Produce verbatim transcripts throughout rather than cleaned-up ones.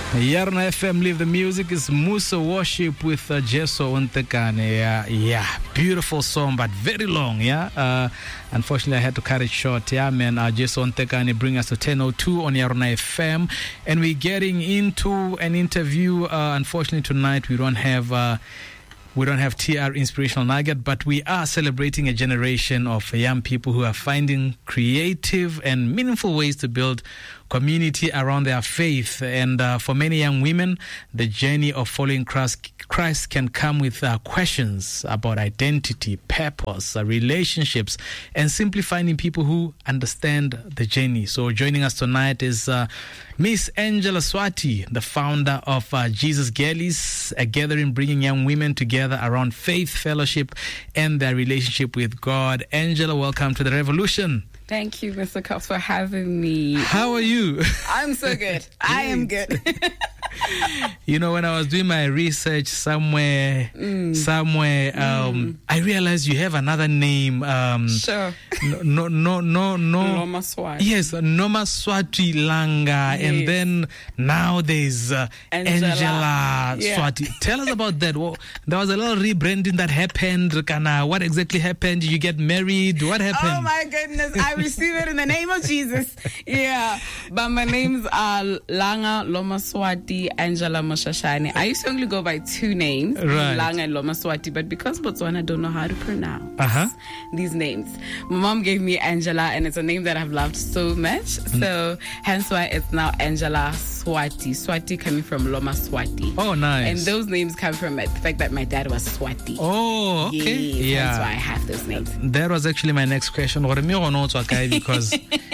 Yarna F M, Live the Music is Musa Worship with uh, Jeso Ontekane. Uh, yeah, beautiful song, but very long, yeah. Uh, unfortunately, I had to cut it short, yeah, man. Uh, Jeso Ontekane bring us to ten oh two on Yarna F M. And we're getting into an interview. Uh, unfortunately, tonight we don't have... Uh, We don't have T R Inspirational Nugget, but we are celebrating a generation of young people who are finding creative and meaningful ways to build community around their faith. And uh, for many young women, the journey of following Christ, Christ can come with uh, questions about identity, purpose, uh, relationships, and simply finding people who understand the journey. So joining us tonight is uh, Miss Angela Swati, the founder of uh, Jesus Girlies, a gathering bringing young women together around faith, fellowship, and their relationship with God. Angela, welcome to the revolution. Thank you, Mister Cox, for having me. How are you? I'm so good. I am good. You know, when I was doing my research somewhere, mm. somewhere, um, mm. I realized you have another name. Um, sure. No, no, no, no. Noma Swati. Yes, Noma Swati Langa. Yes. And then now there's uh, Angela, Angela yeah. Swati. Tell us about that. Well, there was a little rebranding that happened. Kana, what exactly happened? Did you get married? What happened? Oh, my goodness. I receive it in the name of Jesus. Yeah. But my names are Langa Loma Swati, Angela Moshashane. I used to only go by two names, right. Langa and Loma Swati, but because Botswana don't know how to pronounce uh-huh. these names, my mom gave me Angela, and it's a name that I've loved so much. Mm. So hence why it's now Angela Swati. Swati coming from Loma Swati. Oh, nice. And those names come from the fact that my dad was Swati. Oh, okay. Yes, yeah. That's why I have those names. That was actually my next question. Because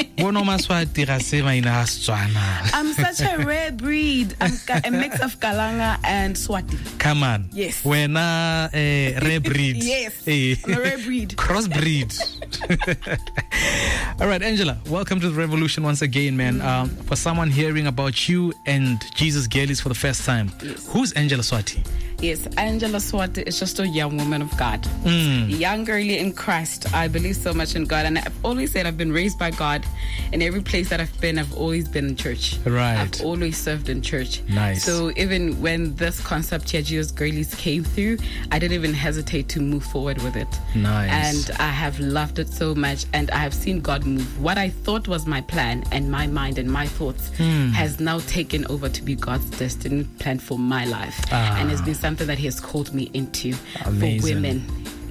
I'm such a rare breed. I'm a mix of Kalanga and Swati. Come on. Yes. We're not a rare breed. Yes. Hey. I'm a rare breed. Crossbreed. All right, Angela, welcome to the revolution once again, man. Mm. Um, for someone hearing about you and Jesus Girlies for the first time, yes. Who's Angela Swati? Yes, Angela Swati is just a young woman of God. Mm. Young girly in Christ. I believe so much in God. And I've always said I've been raised by God. In every place that I've been, I've always been in church. Right. I've always served in church. Nice. So even when this concept here, Jesus Girlies, came through, I didn't even hesitate to move forward with it. Nice. And I have loved it so much. And I have seen God move. What I thought was my plan and my mind and my thoughts mm. has now taken over to be God's destiny plan for my life. Ah. And it's been something that he has called me into. Amazing. For women.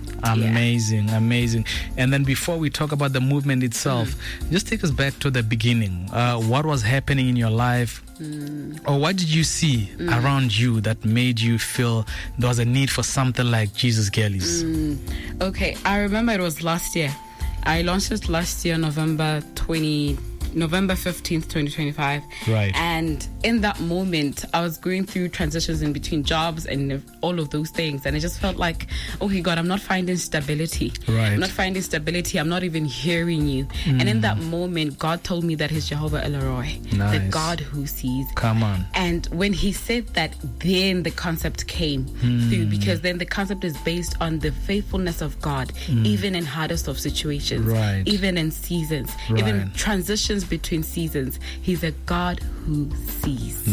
Amazing, yeah. amazing. And then before we talk about the movement itself, mm. just take us back to the beginning. Uh, what was happening in your life? Mm. Or what did you see mm. around you that made you feel there was a need for something like Jesus Girlies? Mm. Okay, I remember it was last year. I launched it last year, November twentieth. November fifteenth, twenty twenty-five. Right. And in that moment, I was going through transitions in between jobs and all of those things. And I just felt like, okay, God, I'm not finding stability. Right. I'm not finding stability. I'm not even hearing you. Mm. And in that moment, God told me that he's Jehovah El Roi, nice. the God who sees. Come on. And when he said that, then the concept came mm. through, because then the concept is based on the faithfulness of God, mm. even in hardest of situations, right. even in seasons, right. even transitions between seasons. He's a God who sees.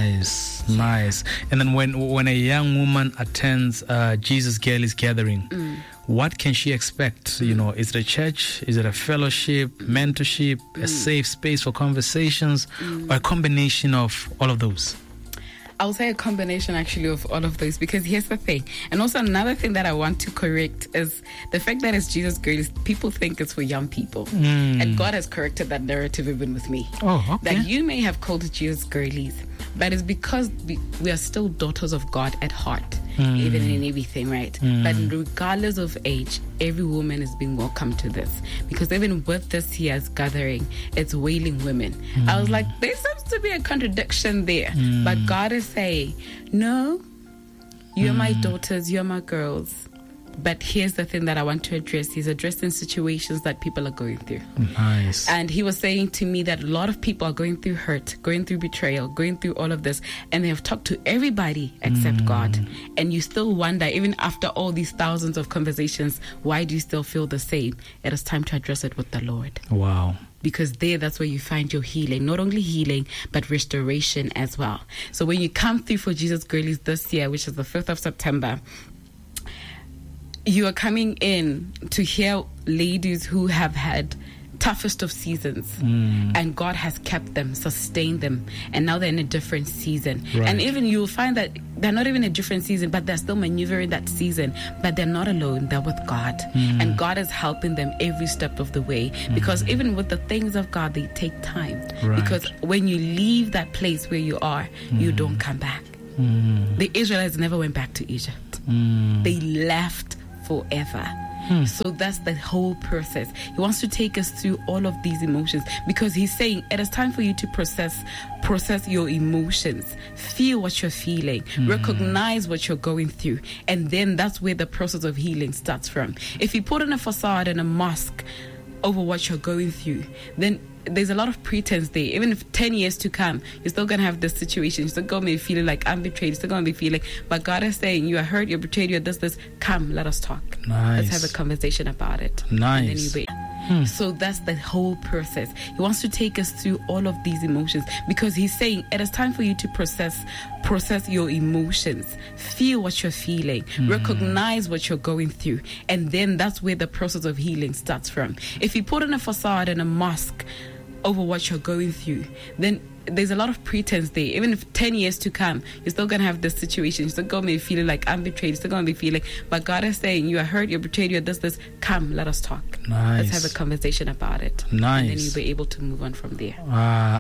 Nice, nice. And then when when a young woman attends uh, Jesus Girlies gathering, mm. what can she expect? Mm. You know, is it a church? Is it a fellowship, mentorship, mm. a safe space for conversations, mm. or a combination of all of those? I would say a combination actually of all of those, because here's the thing. And also another thing that I want to correct is the fact that it's Jesus Girlies, people think it's for young people. Mm. And God has corrected that narrative even with me. Oh, okay. That you may have called it Jesus Girlies, but it's because we, we are still daughters of God at heart, mm. even in everything, right? Mm. But regardless of age, every woman is being welcomed to this. Because even with this year's gathering, it's wailing women. Mm. I was like, there seems to be a contradiction there. Mm. But God is saying, no, you're mm. my daughters, you're my girls. but here's the thing that I want to address. He's addressing situations that people are going through. Nice. And he was saying to me that a lot of people are going through hurt, going through betrayal, going through all of this, and they have talked to everybody except mm. God. And you still wonder, even after all these thousands of conversations, why do you still feel the same? It is time to address it with the Lord. Wow. Because there, that's where you find your healing. Not only healing, but restoration as well. So when you come through for Jesus Girlies this year, which is the fifth of September, you are coming in to hear ladies who have had toughest of seasons, mm. and God has kept them, sustained them, and now they're in a different season. Right. And even you'll find that they're not even in a different season, but they're still maneuvering that season, but they're not alone, they're with God. Mm. And God is helping them every step of the way, because mm. even with the things of God, they take time. Right. Because when you leave that place where you are, mm. you don't come back. Mm. The Israelites never went back to Egypt. Mm. They left forever. Hmm. So that's the whole process. He wants to take us through all of these emotions, because he's saying it is time for you to process process your emotions, feel what you're feeling, mm. recognize what you're going through, and then that's where the process of healing starts from. If you put on a facade and a mask over what you're going through, then there's a lot of pretense there. Even if ten years to come, you're still going to have this situation. You're still going to be feeling like I'm betrayed. You're still going to be feeling, but God is saying, you are hurt, you're betrayed, you're this, this. Come, let us talk. Nice. Let's have a conversation about it. Nice. And then you hmm. So that's the whole process. He wants to take us through all of these emotions, because he's saying it is time for you to process process your emotions, feel what you're feeling, mm. recognize what you're going through, and then that's where the process of healing starts from. If you put on a facade and a mask over what you're going through, then there's a lot of pretense there. Even if ten years to come, you're still going to have this situation. You're still going to be feeling like I'm betrayed. You're still going to be feeling, but God is saying, you are hurt, you're betrayed, you're this, this. Come, let us talk. Nice. Let's have a conversation about it. Nice. And then you'll be able to move on from there. Uh,